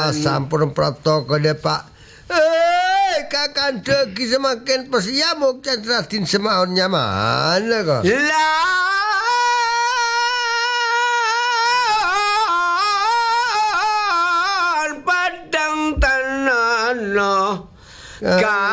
sampun protoko deh Pak. Kakanda ki semakin persiamuk dan Raden Semaun nyaman kok. Lan padang tanah